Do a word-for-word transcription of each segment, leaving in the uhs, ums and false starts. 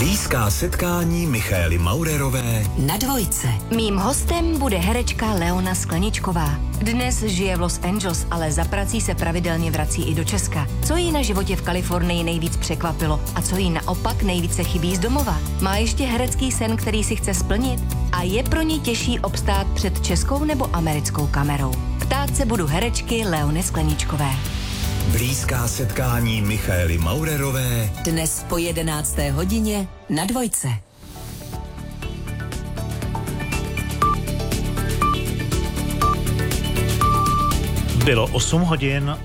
Blízká setkání Michaely Maurerové na Dvojce. Mým hostem bude herečka Leona Skleničková. Dnes žije v Los Angeles, ale za prací se pravidelně vrací i do Česka. Co jí na životě v Kalifornii nejvíc překvapilo a co jí naopak nejvíce chybí z domova? Má ještě herecký sen, který si chce splnit? A je pro ní těžší obstát před českou nebo americkou kamerou? Ptát se budu herečky Leony Skleničkové. Blízká setkání Michaely Maurerové dnes po jedenácté hodině na Dvojce. Bylo osm hodin.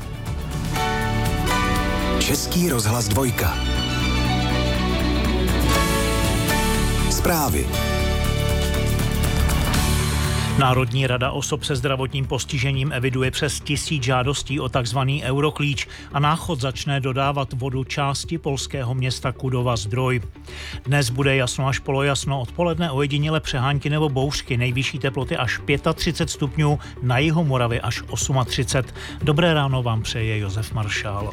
Český rozhlas dvojka. Zprávy. Národní rada osob se zdravotním postižením eviduje přes tisíc žádostí o takzvaný Euroklíč a Náchod začne dodávat vodu části polského města Kudova Zdroj. Dnes bude jasno až polojasno, odpoledne ojediněle přehánky nebo bouřky, nejvyšší teploty až třicet pět stupňů, na jihu Moravy až třicet osm. Dobré ráno vám přeje Josef Maršál.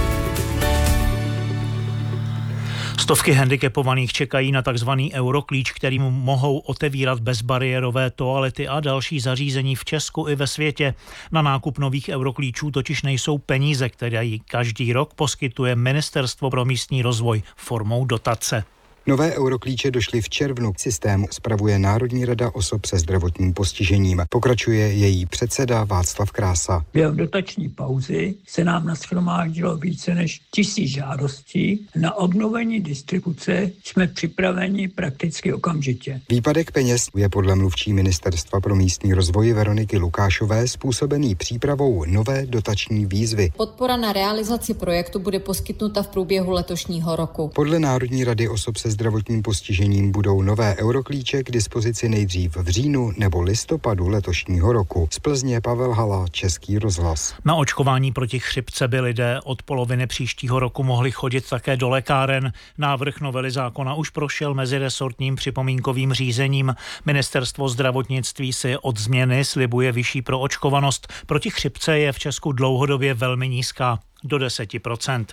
Stovky handicapovaných čekají na takzvaný Euroklíč, kterým mohou otevírat bezbariérové toalety a další zařízení v Česku i ve světě. Na nákup nových Euroklíčů totiž nejsou peníze, které jí každý rok poskytuje Ministerstvo pro místní rozvoj formou dotace. Nové Euroklíče došly v červnu. Systém spravuje Národní rada osob se zdravotním postižením. Pokračuje její předseda Václav Krása. Během dotační pauzy se nám nashromáždilo více než tisíc žádostí. Na obnovení distribuce jsme připraveni prakticky okamžitě. Výpadek peněz je podle mluvčí Ministerstva pro místní rozvoj Veroniky Lukášové způsobený přípravou nové dotační výzvy. Podpora na realizaci projektu bude poskytnuta v průběhu letošního roku. Podle Národní rady osob se zdravotním postižením budou nové Euroklíče k dispozici nejdřív v říjnu nebo listopadu letošního roku. Z Plzně Pavel Hala, Český rozhlas. Na očkování proti chřipce by lidé od poloviny příštího roku mohli chodit také do lékáren. Návrh novely zákona už prošel meziresortním připomínkovým řízením. Ministerstvo zdravotnictví si od změny slibuje vyšší proočkovanost. Proti chřipce je v Česku dlouhodobě velmi nízká, do deset procent.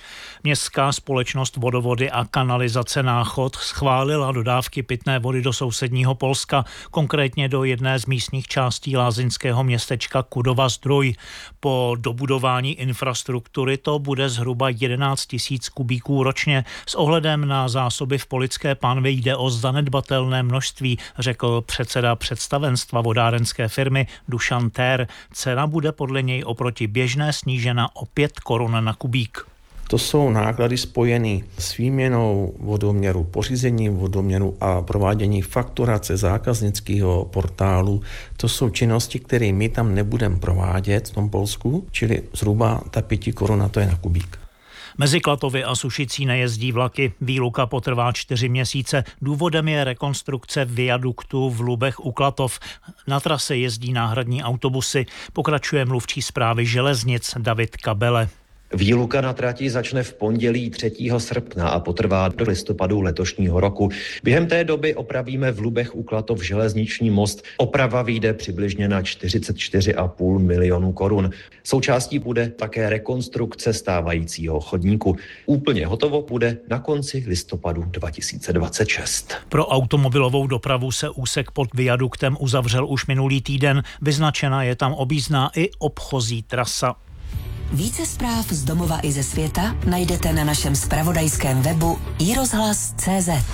Městská společnost vodovody a kanalizace Náchod schválila dodávky pitné vody do sousedního Polska, konkrétně do jedné z místních částí lázeňského městečka Kudova Zdroj. Po dobudování infrastruktury to bude zhruba jedenáct tisíc kubíků ročně. S ohledem na zásoby v Polické pánvi jde o zanedbatelné množství, řekl předseda představenstva vodárenské firmy Dušan Tér. Cena bude podle něj oproti běžné snížena o pět korun na kubík. To jsou náklady spojené s výměnou vodoměru, pořízením vodoměru a provádění fakturace zákaznického portálu. To jsou činnosti, které my tam nebudeme provádět v tom Polsku, čili zhruba ta pěti koruna to je na kubík. Mezi Klatovy a Sušicí nejezdí vlaky. Výluka potrvá čtyři měsíce. Důvodem je rekonstrukce viaduktu v Lubech u Klatov. Na trase jezdí náhradní autobusy. Pokračuje mluvčí správy železnic David Kabele. Výluka na trati začne v pondělí třetího srpna a potrvá do listopadu letošního roku. Během té doby opravíme v Lubech u Klatov železniční most. Oprava vyjde přibližně na čtyřicet čtyři a půl milionu korun. Součástí bude také rekonstrukce stávajícího chodníku. Úplně hotovo bude na konci listopadu dva tisíce dvacet šest. Pro automobilovou dopravu se úsek pod viaduktem uzavřel už minulý týden. Vyznačena je tam objízdná i obchozí trasa. Více zpráv z domova i ze světa najdete na našem zpravodajském webu i rozhlas tečka cé zet.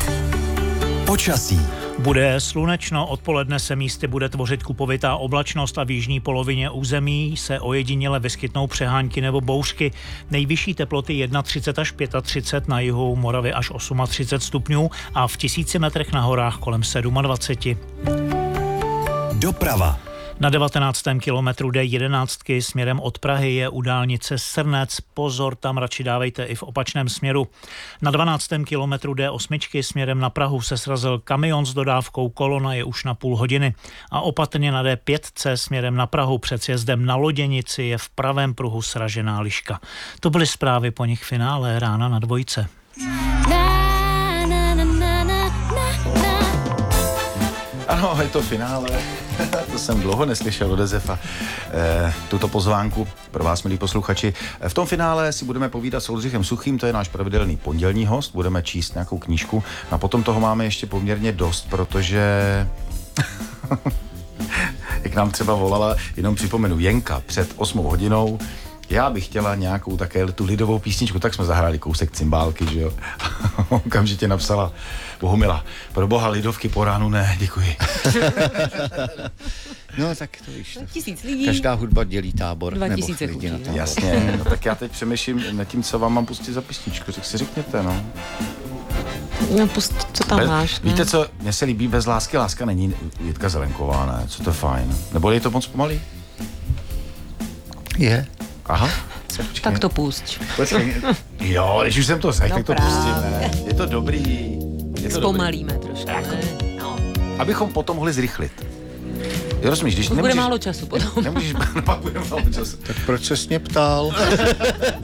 Počasí. Bude slunečno, odpoledne se místy bude tvořit kupovitá oblačnost a v jižní polovině území se ojediněle vyskytnou přehánky nebo bouřky. Nejvyšší teploty třicet jedna až třicet pět, na jihu Moravy až třicet osm stupňů a v tisíci metrech na horách kolem dvacet sedm. Doprava. Na devatenáctém kilometru D jedenáct směrem od Prahy je u dálnice Srnec. Pozor, tam radši dávejte i v opačném směru. Na dvanáctém kilometru D osm směrem na Prahu se srazil kamion s dodávkou, kolona je už na půl hodiny. A opatrně na D pět směrem na Prahu před sjezdem na Loděnici je v pravém pruhu sražená liška. To byly zprávy, po nich finále rána na Dvojce. Ano, je to finále. To jsem dlouho neslyšel od Josefa. E, tuto pozvánku pro vás, milí posluchači. V tom finále si budeme povídat s Oldřichem Suchým, to je náš pravidelný pondělní host, budeme číst nějakou knížku a potom toho máme ještě poměrně dost, protože... Jak nám třeba volala, jenom připomenu, Jenka před osmou hodinou, já bych chtěla nějakou také tu lidovou písničku, tak jsme zahráli kousek cymbálky, že jo. Okamžitě napsala Bohumila, pro boha lidovky po ránu ne, děkuji. No tak to víš. Tisíc lidí. Každá hudba dělí tábor. Dva nebo tisíce lidi na tábor. Jasně, no tak já teď přemýšlím nad tím, co vám mám pustit za písničku, tak si řekněte, no. No pust, co tam Bez, máš, ne? Víte co, mně se líbí Bez lásky láska není Jitka Zelenková, ne? Co to je fajn. Nebo je to moc pomalý? Je. Aha. Tak to pusť. Počkej. Jo, když už jsem to řekl, No tak to právě. pustíme. Je to dobrý. Je to Zpomalíme dobrý. trošku, Jako, ne? No. abychom potom mohli zrychlit. Jo, rozumíš, když Už bude nemůžeš... málo času potom. Nemůžeš, pak bude málo času. Tak proč ses mě ptal?